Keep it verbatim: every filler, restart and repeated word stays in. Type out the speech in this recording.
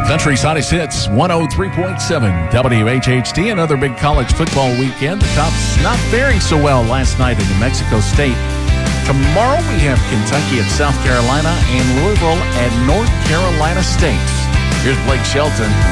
Country's hottest hits, one oh three point seven W H H T. Another big college football weekend. The Tops not faring so well last night in New Mexico State. Tomorrow we have Kentucky at South Carolina and Louisville at North Carolina State. Here's Blake Shelton.